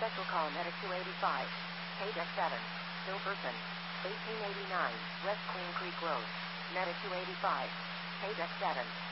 Special call Medic 285. Paydeck 7. Still person. 1889. West Queen Creek Road. Medic 285. Paydeck 7.